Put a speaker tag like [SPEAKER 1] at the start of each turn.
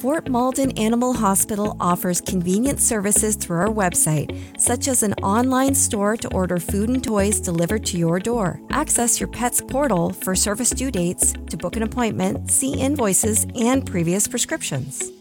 [SPEAKER 1] Fort Malden Animal Hospital offers convenient services through our website, such as an online store to order food and toys delivered to your door. Access your pet's portal for service due dates, to book an appointment, see invoices, and previous prescriptions.